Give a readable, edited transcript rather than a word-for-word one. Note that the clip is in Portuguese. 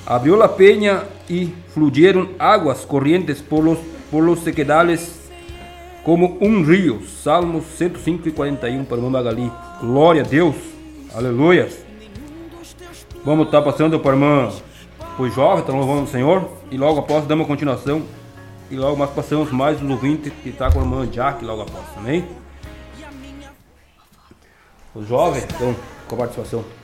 Abrió la peña y fluyeron aguas corrientes por los sequedales como um rio. Salmos 105 e 41 para o irmão Magali. Glória a Deus. Aleluia. Vamos estar passando para a irmã os jovens, estão louvando o Senhor. E logo após damos uma continuação. E logo mais passamos mais um ouvinte que está com a irmã Jack logo após. Amém? Os jovens estão com a participação.